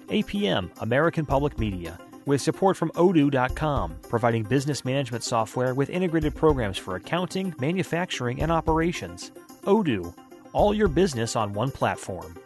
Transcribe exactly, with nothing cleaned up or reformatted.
A P M, American Public Media, with support from odoo dot com, providing business management software with integrated programs for accounting, manufacturing, and operations. Odoo, all your business on one platform.